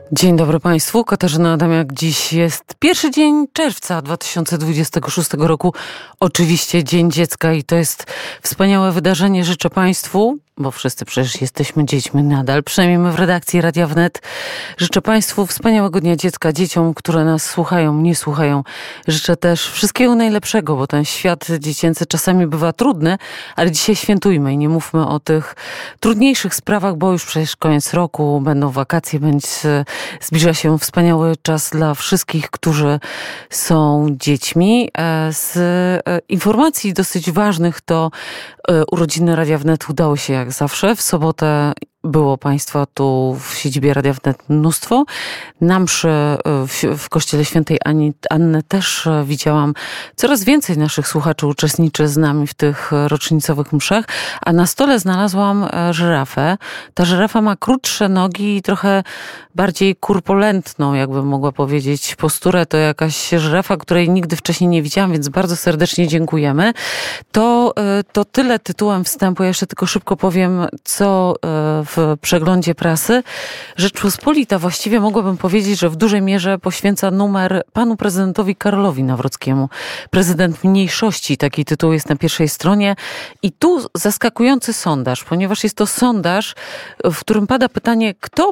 Dzień dobry Państwu. Katarzyna Adamiak. Dziś jest pierwszy dzień czerwca 2026 roku. Oczywiście Dzień Dziecka i to jest wspaniałe wydarzenie. Życzę Państwu, bo wszyscy przecież jesteśmy dziećmi nadal, przynajmniej my w redakcji Radia Wnet. Życzę Państwu wspaniałego Dnia Dziecka, dzieciom, które nas słuchają, nie słuchają. Życzę też wszystkiego najlepszego, bo ten świat dziecięcy czasami bywa trudny, ale dzisiaj świętujmy i nie mówmy o tych trudniejszych sprawach, bo już przecież koniec roku, będą wakacje, zbliża się wspaniały czas dla wszystkich, którzy są dziećmi. Z informacji dosyć ważnych to urodziny Radia Wnet udało się jak zawsze. W sobotę było Państwa tu w siedzibie Radia Wnet mnóstwo. Na mszy w kościele świętej Anny też widziałam coraz więcej naszych słuchaczy uczestniczy z nami w tych rocznicowych mszach, a na stole znalazłam żyrafę. Ta żyrafa ma krótsze nogi i trochę bardziej kurpulentną, jakbym mogła powiedzieć, posturę. To jakaś żyrafa, której nigdy wcześniej nie widziałam, więc bardzo serdecznie dziękujemy. To tyle tytułem wstępu. Ja jeszcze tylko szybko powiem, co w przeglądzie prasy. Rzeczpospolita właściwie mogłabym powiedzieć, że w dużej mierze poświęca numer panu prezydentowi Karolowi Nawrockiemu. Prezydent mniejszości, taki tytuł jest na pierwszej stronie. I tu zaskakujący sondaż, ponieważ jest to sondaż, w którym pada pytanie, kto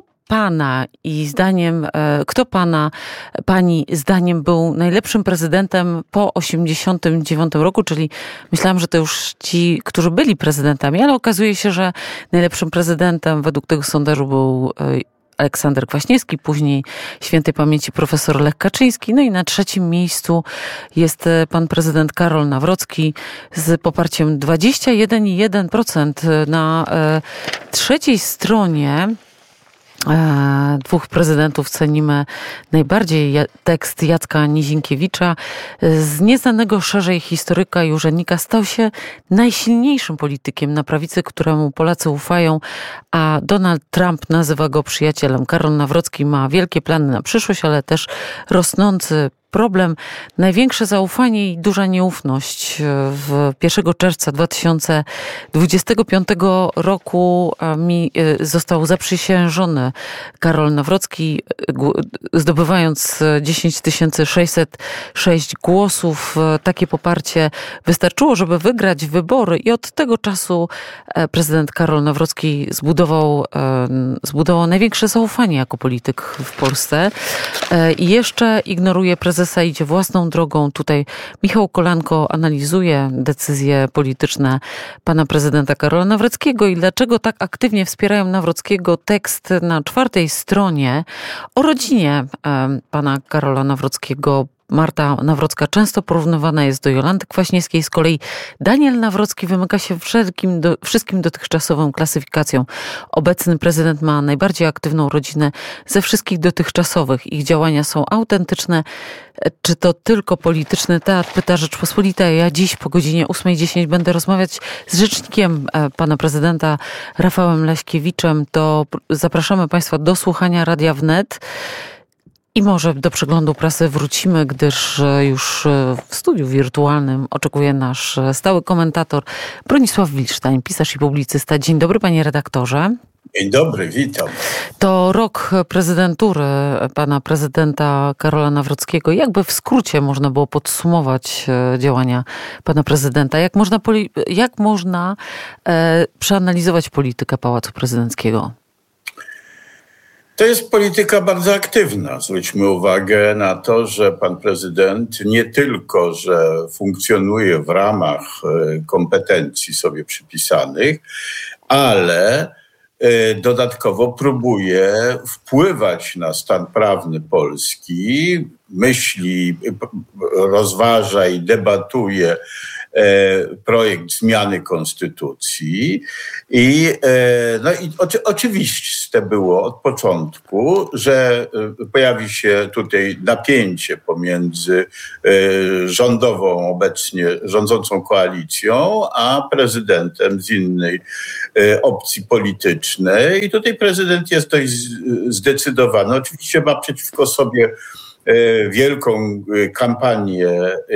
pani zdaniem był najlepszym prezydentem po 1989 roku, czyli myślałam, że to już ci, którzy byli prezydentami, ale okazuje się, że najlepszym prezydentem według tego sondażu był Aleksander Kwaśniewski, później świętej pamięci profesor Lech Kaczyński. No i na trzecim miejscu jest pan prezydent Karol Nawrocki z poparciem 21,1%. Na trzeciej stronie dwóch prezydentów cenimy najbardziej tekst Jacka Nizinkiewicza. Z nieznanego szerzej historyka i urzędnika stał się najsilniejszym politykiem na prawicy, któremu Polacy ufają, a Donald Trump nazywa go przyjacielem. Karol Nawrocki ma wielkie plany na przyszłość, ale też rosnący problem. Największe zaufanie i duża nieufność. 1 czerwca 2025 roku został zaprzysiężony Karol Nawrocki, zdobywając 10 606 głosów. Takie poparcie wystarczyło, żeby wygrać wybory i od tego czasu prezydent Karol Nawrocki zbudował największe zaufanie jako polityk w Polsce. I jeszcze ignoruje prezesa, idzie własną drogą. Tutaj Michał Kolanko analizuje decyzje polityczne pana prezydenta Karola Nawrockiego i dlaczego tak aktywnie wspierają Nawrockiego. Tekst na czwartej stronie o rodzinie pana Karola Nawrockiego. Marta Nawrocka często porównywana jest do Jolanty Kwaśniewskiej. Z kolei Daniel Nawrocki wymyka się wszystkim dotychczasowym klasyfikacjom. Obecny prezydent ma najbardziej aktywną rodzinę ze wszystkich dotychczasowych. Ich działania są autentyczne. Czy to tylko polityczny teatr? Pyta Rzeczpospolita. Ja dziś po godzinie 8:10 będę rozmawiać z rzecznikiem pana prezydenta Rafałem Leśkiewiczem. To zapraszamy Państwa do słuchania Radia Wnet. I może do przeglądu prasy wrócimy, gdyż już w studiu wirtualnym oczekuje nasz stały komentator Bronisław Wilsztajn, pisarz i publicysta. Dzień dobry, panie redaktorze. Dzień dobry, witam. To rok prezydentury pana prezydenta Karola Nawrockiego. Jakby w skrócie można było podsumować działania pana prezydenta? Jak można przeanalizować politykę Pałacu Prezydenckiego? To jest polityka bardzo aktywna. Zwróćmy uwagę na to, że pan prezydent nie tylko, że funkcjonuje w ramach kompetencji sobie przypisanych, ale dodatkowo próbuje wpływać na stan prawny Polski, myśli, rozważa i debatuje projekt zmiany konstytucji i oczywiste było od początku, że pojawi się tutaj napięcie pomiędzy rządową, obecnie rządzącą koalicją, a prezydentem z innej opcji politycznej. I tutaj prezydent jest dość zdecydowany. Oczywiście ma przeciwko sobie wielką kampanię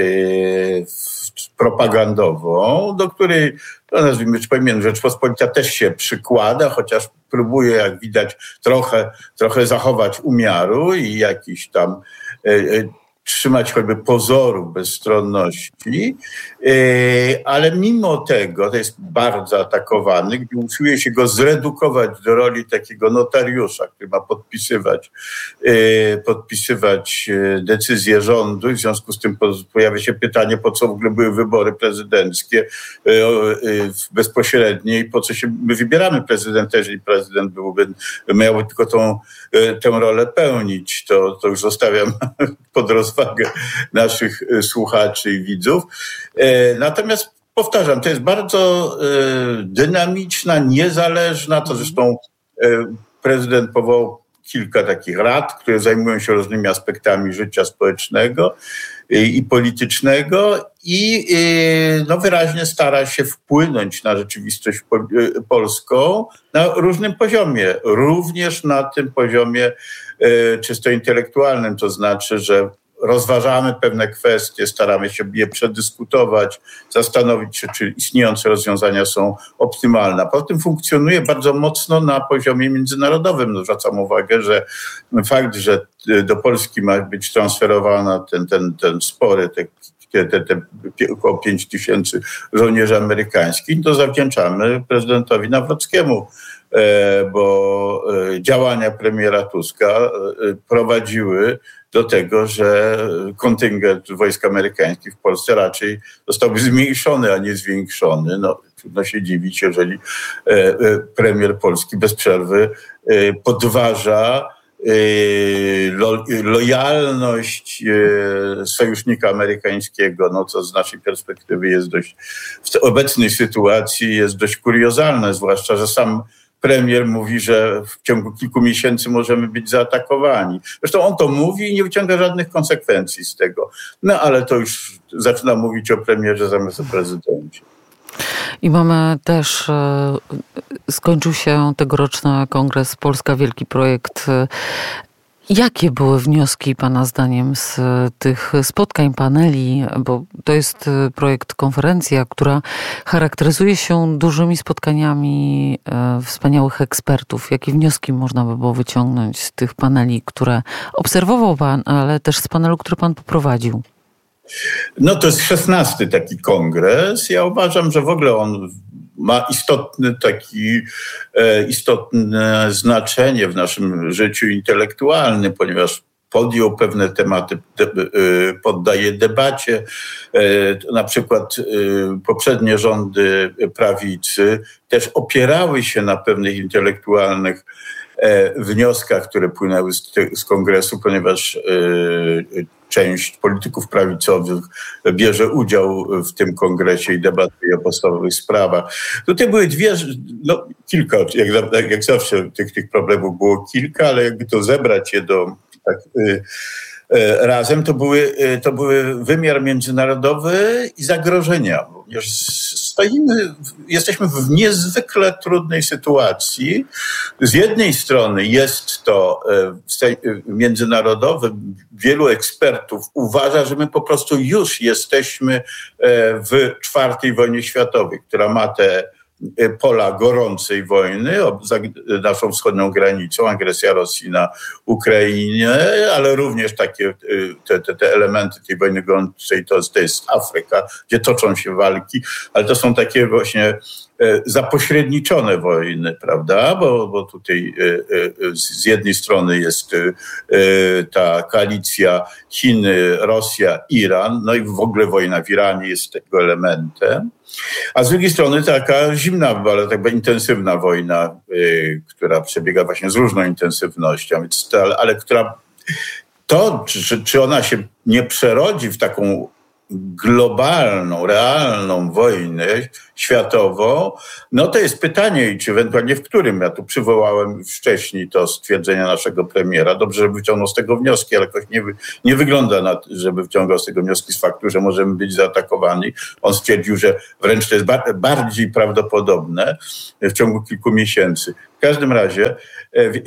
propagandową, do której, no nazwijmy, czy powiem, Rzeczpospolita też się przykłada, chociaż próbuje, jak widać, trochę zachować umiaru i jakiś tam trzymać choćby pozorów bezstronności, ale mimo tego to jest bardzo atakowany, gdy usiłuje się go zredukować do roli takiego notariusza, który ma podpisywać decyzje rządu i w związku z tym pojawia się pytanie, po co w ogóle były wybory prezydenckie bezpośrednie i po co my wybieramy prezydenta, jeżeli prezydent miałby tylko tę rolę pełnić. To już zostawiam pod rozwagę naszych słuchaczy i widzów. Natomiast powtarzam, to jest bardzo dynamiczna, niezależna, to zresztą prezydent powołał kilka takich rad, które zajmują się różnymi aspektami życia społecznego i politycznego i wyraźnie stara się wpłynąć na rzeczywistość polską na różnym poziomie, również na tym poziomie czysto intelektualnym, to znaczy, że rozważamy pewne kwestie, staramy się je przedyskutować, zastanowić się, czy istniejące rozwiązania są optymalne. Poza tym funkcjonuje bardzo mocno na poziomie międzynarodowym. No, zwracam uwagę, że fakt, że do Polski ma być transferowana ten spory, około 5 000 żołnierzy amerykańskich, to zawdzięczamy prezydentowi Nawrockiemu, bo działania premiera Tuska prowadziły do tego, że kontyngent wojsk amerykańskich w Polsce raczej zostałby zmniejszony, a nie zwiększony. No, trudno się dziwić, jeżeli premier Polski bez przerwy podważa lojalność sojusznika amerykańskiego, no co z naszej perspektywy jest w obecnej sytuacji jest dość kuriozalne, zwłaszcza, że sam premier mówi, że w ciągu kilku miesięcy możemy być zaatakowani. Zresztą on to mówi i nie wyciąga żadnych konsekwencji z tego. No ale to już zaczyna mówić o premierze zamiast o prezydencie. I mamy też, skończył się tegoroczny kongres Polska Wielki Projekt. Jakie były wnioski Pana zdaniem z tych spotkań, paneli? Bo to jest projekt, konferencja, która charakteryzuje się dużymi spotkaniami wspaniałych ekspertów. Jakie wnioski można by było wyciągnąć z tych paneli, które obserwował Pan, ale też z panelu, który Pan poprowadził? No to jest 16. taki kongres. Ja uważam, że w ogóle on ma istotne znaczenie w naszym życiu intelektualnym, ponieważ podjął pewne tematy, poddaje debacie. Na przykład poprzednie rządy prawicy też opierały się na pewnych intelektualnych wnioskach, które płynęły z kongresu, ponieważ część polityków prawicowych bierze udział w tym kongresie i debatuje o podstawowych sprawach. Tutaj były kilka, jak zawsze tych problemów było kilka, ale jakby to zebrać je razem, to były wymiar międzynarodowy i zagrożenia. Jesteśmy w niezwykle trudnej sytuacji. Z jednej strony jest to międzynarodowy, wielu ekspertów uważa, że my po prostu już jesteśmy w IV wojnie światowej, która ma te pola gorącej wojny za naszą wschodnią granicą, agresja Rosji na Ukrainę, ale również takie te elementy tej wojny gorącej to jest Afryka, gdzie toczą się walki, ale to są takie właśnie zapośredniczone wojny, prawda? Bo tutaj z jednej strony jest ta koalicja Chiny, Rosja, Iran, no i w ogóle wojna w Iranie jest tego elementem. A z drugiej strony taka zimna, ale tak intensywna wojna, która przebiega właśnie z różną intensywnością, ale która czy ona się nie przerodzi w taką globalną, realną wojnę światową, no to jest pytanie, i czy ewentualnie w którym, ja tu przywołałem wcześniej to stwierdzenia naszego premiera, dobrze, żeby wyciągnął z tego wnioski, ale jakoś nie wygląda żeby wyciągał z tego wnioski z faktu, że możemy być zaatakowani. On stwierdził, że wręcz to jest bardziej prawdopodobne w ciągu kilku miesięcy. W każdym razie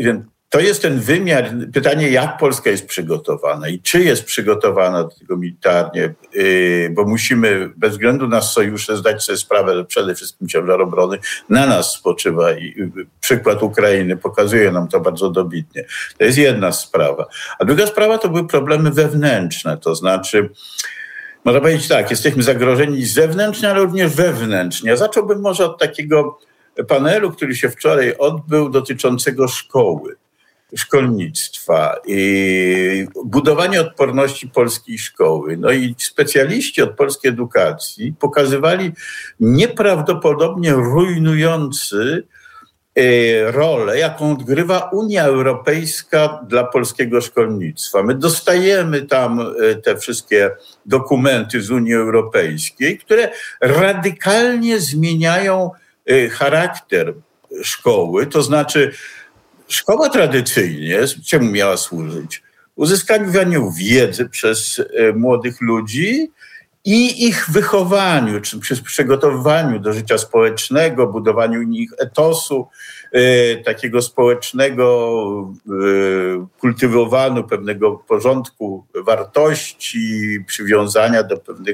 to jest ten wymiar, pytanie, jak Polska jest przygotowana i czy jest przygotowana do tego militarnie, bo musimy bez względu na sojusze zdać sobie sprawę, że przede wszystkim ciężar obrony na nas spoczywa i przykład Ukrainy pokazuje nam to bardzo dobitnie. To jest jedna sprawa. A druga sprawa to były problemy wewnętrzne, to znaczy można powiedzieć tak, jesteśmy zagrożeni zewnętrznie, ale również wewnętrznie. Zacząłbym może od takiego panelu, który się wczoraj odbył, dotyczącego szkoły, szkolnictwa i budowania odporności polskiej szkoły. No i specjaliści od polskiej edukacji pokazywali nieprawdopodobnie rujnujący rolę, jaką odgrywa Unia Europejska dla polskiego szkolnictwa. My dostajemy tam te wszystkie dokumenty z Unii Europejskiej, które radykalnie zmieniają charakter szkoły, to znaczy szkoła tradycyjnie, czemu miała służyć? Uzyskaniu wiedzy przez młodych ludzi i ich wychowaniu, czy przez przygotowywaniu do życia społecznego, budowaniu nich etosu, takiego społecznego, kultywowaniu pewnego porządku wartości, przywiązania do pewnych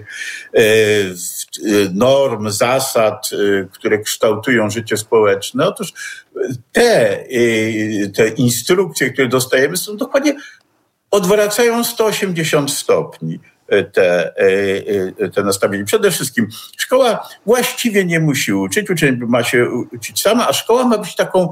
norm, zasad, które kształtują życie społeczne. Otóż te instrukcje, które dostajemy, są dokładnie odwracają 180 stopni. Te nastawienie. Przede wszystkim szkoła właściwie nie musi uczyć, uczeń ma się uczyć sama, a szkoła ma być taką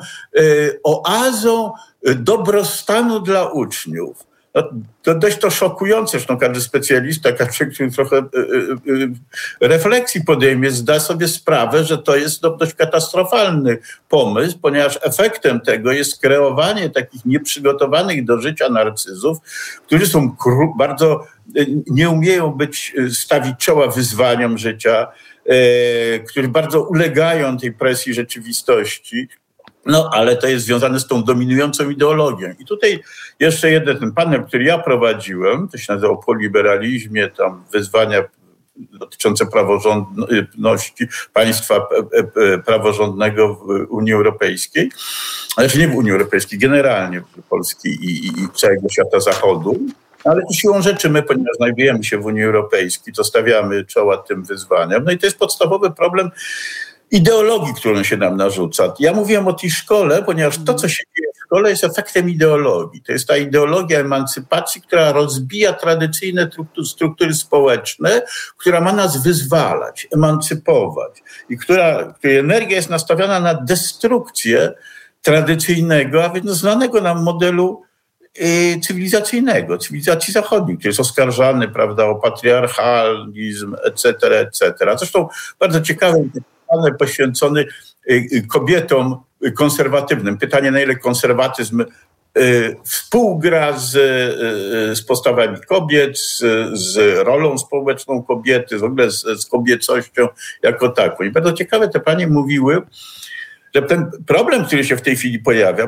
oazą dobrostanu dla uczniów. No, to dość to szokujące, zresztą każdy specjalista, każdy, który trochę refleksji podejmie, zda sobie sprawę, że to jest dość katastrofalny pomysł, ponieważ efektem tego jest kreowanie takich nieprzygotowanych do życia narcyzów, którzy są bardzo, nie umieją stawić czoła wyzwaniom życia, którzy bardzo ulegają tej presji rzeczywistości. No, ale to jest związane z tą dominującą ideologią. I tutaj jeszcze jeden ten panel, który ja prowadziłem, to się nazywa o poliberalizmie, tam wyzwania dotyczące praworządności, państwa praworządnego w Unii Europejskiej, ale nie w Unii Europejskiej, generalnie w Polski i całego świata Zachodu. Ale siłą rzeczy my, ponieważ znajdujemy się w Unii Europejskiej, to stawiamy czoła tym wyzwaniom. No i to jest podstawowy problem ideologii, którą się nam narzuca. Ja mówiłem o tej szkole, ponieważ to, co się dzieje w szkole, jest efektem ideologii. To jest ta ideologia emancypacji, która rozbija tradycyjne struktury społeczne, która ma nas wyzwalać, emancypować i której energia jest nastawiona na destrukcję tradycyjnego, a więc znanego nam modelu cywilizacyjnego, cywilizacji zachodniej, który jest oskarżany, prawda, o patriarchalizm, etc., etc. Zresztą bardzo ciekawy panel poświęcony kobietom konserwatywnym. Pytanie, na ile konserwatyzm współgra z postawami kobiet, z rolą społeczną kobiety, w ogóle z kobiecością jako taką. I bardzo ciekawe te panie mówiły, że ten problem, który się w tej chwili pojawia,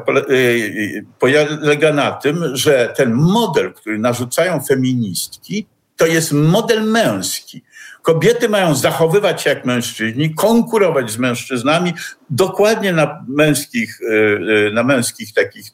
polega na tym, że ten model, który narzucają feministki, to jest model męski. Kobiety mają zachowywać się jak mężczyźni, konkurować z mężczyznami dokładnie na męskich takich,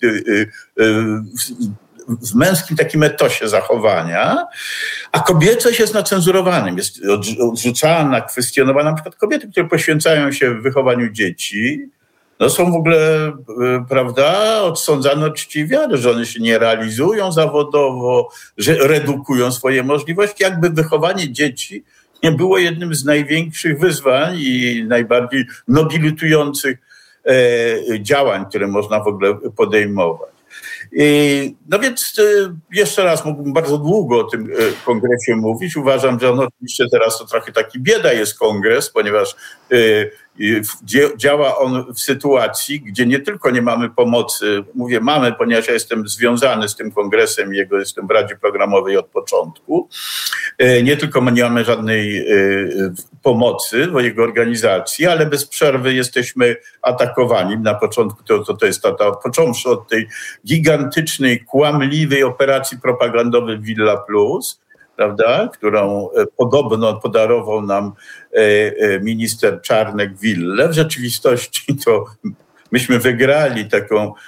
w męskim takim etosie zachowania, a kobiecość jest na cenzurowanym, jest odrzucana, kwestionowana. Na przykład kobiety, które poświęcają się w wychowaniu dzieci, no są w ogóle, prawda, odsądzane od czci wiary, że one się nie realizują zawodowo, że redukują swoje możliwości, jakby wychowanie dzieci nie było jednym z największych wyzwań i najbardziej nobilitujących działań, które można w ogóle podejmować. No więc jeszcze raz mógłbym bardzo długo o tym kongresie mówić. Uważam, że oczywiście teraz to trochę taki bieda jest kongres, ponieważ działa on w sytuacji, gdzie nie tylko nie mamy pomocy, mówię mamy, ponieważ ja jestem związany z tym kongresem i jestem w Radzie Programowej od początku, nie tylko nie mamy żadnej pomocy w jego organizacji, ale bez przerwy jesteśmy atakowani. Na początku to jest począwszy od tej gigantycznej, kłamliwej operacji propagandowej Villa Plus, prawda, którą podobno podarował nam minister Czarnek willę. W rzeczywistości to myśmy wygrali taką